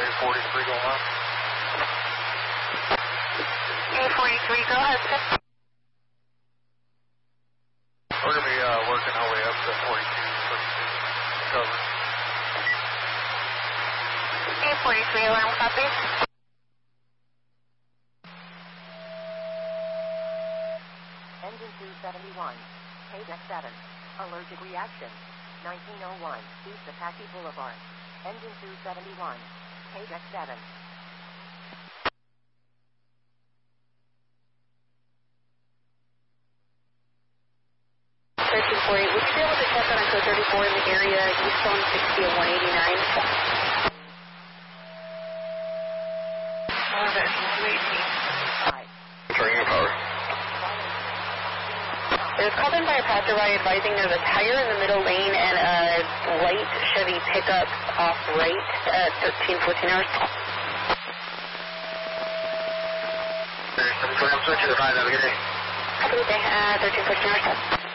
43 going on. 843, go ahead, sir. We're going to be working our way up to 42, cover. 843, alarm copy. Engine 271, KDEC 7, allergic reaction, 1901, East Apache Boulevard. Engine 271, KDEC 7. 1348, would you be able to check on code 34 in the area, Eastbound 60 and 189? Turning your power. There's called in by a passerby advising there's a tire in the middle lane and a white Chevy pickup off right at 1314 hours. I'm switching to 5 navigator. Have a good day, 1314 hours.